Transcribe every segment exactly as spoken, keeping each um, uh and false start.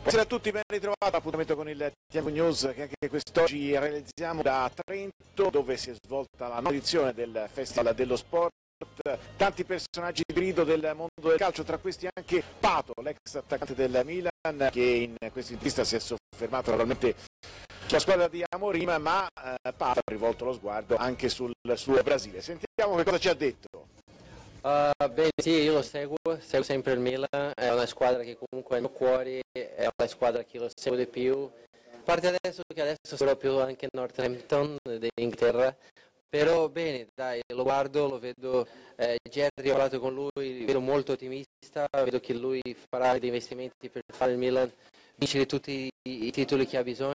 Buonasera a tutti, ben ritrovati. Appuntamento con il Tiago News che anche quest'oggi realizziamo da Trento, dove si è svolta la nuova edizione del Festival dello Sport. Tanti personaggi di grido del mondo del calcio, tra questi anche Pato, l'ex attaccante del Milan, che in questa intervista si è soffermato naturalmente sulla squadra di Amorim, ma eh, Pato ha rivolto lo sguardo anche sul suo Brasile. Sentiamo che cosa ci ha detto. Uh, bene, sì, io lo seguo, seguo sempre il Milan, è una squadra che comunque è nel cuore, è una squadra che lo seguo di più, a parte adesso che adesso sono più anche Northampton d'Inghilterra, però bene, dai, lo guardo, lo vedo, eh, Jerry, ho parlato con lui, vedo molto ottimista, vedo che lui farà dei investimenti per fare il Milan vincere tutti i, i titoli che ha bisogno.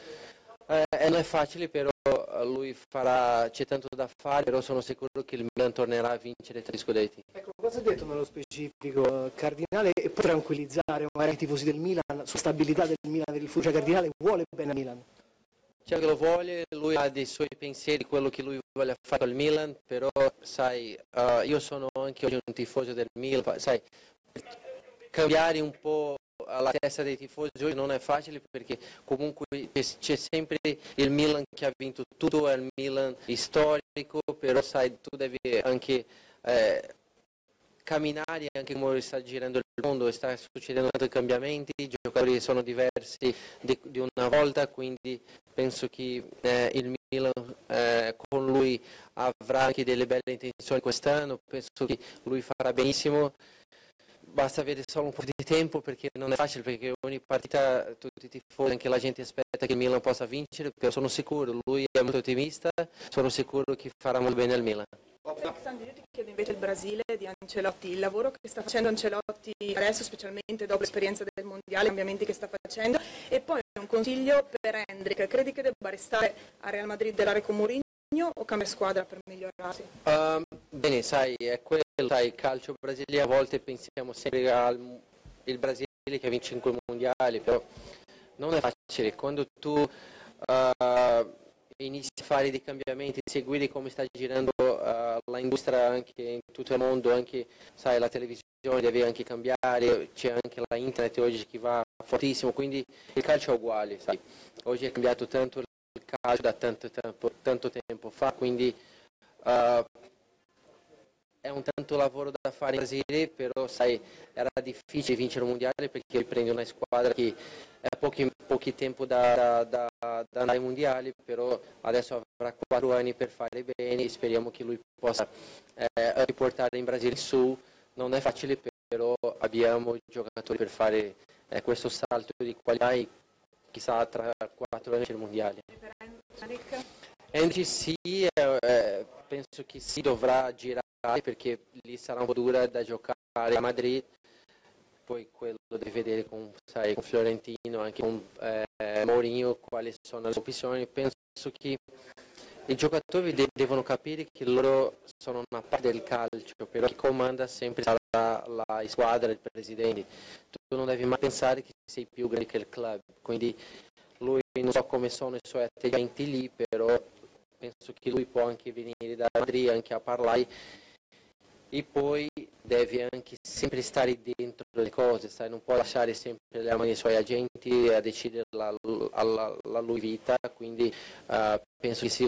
Eh, non è facile, però lui farà, c'è tanto da fare, però sono sicuro che il Milan tornerà a vincere tre scudetti. Ecco, cosa ha detto nello specifico Cardinale, e poi tranquillizzare magari i tifosi del Milan sulla stabilità del Milan per il futuro? Cioè, Cardinale vuole bene al Milan? C'è che lo vuole, lui ha dei suoi pensieri, quello che lui vuole fare al Milan, però sai, uh, io sono anche oggi un tifoso del Milan, sai, cambiare un po' alla testa dei tifosi oggi non è facile, perché comunque c'è sempre il Milan che ha vinto tutto, è il Milan storico, però sai, tu devi anche eh, camminare anche come sta girando il mondo, sta succedendo tanti cambiamenti, i giocatori sono diversi di, di una volta, quindi penso che eh, il Milan eh, con lui avrà anche delle belle intenzioni quest'anno, penso che lui farà benissimo. Basta avere solo un po' di tempo, perché non è facile, perché ogni partita tutti i tifosi, anche la gente aspetta che il Milan possa vincere, però sono sicuro, lui è molto ottimista, sono sicuro che farà molto bene al Milan. Alessandro, io ti chiedo invece il Brasile di Ancelotti, il lavoro che sta facendo Ancelotti adesso, specialmente dopo l'esperienza del mondiale, i cambiamenti che sta facendo, e poi un consiglio per Endrick: credi che debba restare a Real Madrid dell'area con Mourinho o cambiare squadra per migliorarsi? Um, bene, sai, è quello, sai, il calcio brasiliano, a volte pensiamo sempre al il Brasile che vince cinque mondiali, però non è facile. Quando tu uh, inizi a fare dei cambiamenti, seguire come sta girando uh, la industria anche in tutto il mondo, anche sai, la televisione deve anche cambiare, c'è anche la internet oggi che va fortissimo, quindi il calcio è uguale, sai. Oggi è cambiato tanto il calcio da tanto tempo, tanto tempo fa, quindi uh, è un tanto lavoro da fare in Brasile, però sai, era difficile vincere un mondiale, perché prendi una squadra che è pochi, pochi tempo da, da, da, da andare ai mondiali, però adesso avrà quattro anni per fare bene e speriamo che lui possa eh, riportare in Brasile su. Non è facile, però abbiamo giocatori per fare eh, questo salto di qualità e chissà tra quattro anni c'è il mondiale. Endrick sì, eh, penso che sì, dovrà girare, perché lì sarà un po' dura da giocare a Madrid, poi quello deve vedere con, sai, con Florentino, anche con eh, Mourinho, quali sono le opzioni. Penso che i giocatori de- devono capire che loro sono una parte del calcio, però chi comanda sempre sarà la squadra, il presidente. Tu non devi mai pensare che sei più grande che il club, quindi lui, non so come sono i suoi atteggiamenti lì, però penso che lui può anche venire da Madrid anche a parlare, e poi devi anche sempre stare dentro le cose, sai? Non può lasciare sempre le mani ai suoi agenti a decidere la, la, la lui vita, quindi uh, penso che sì,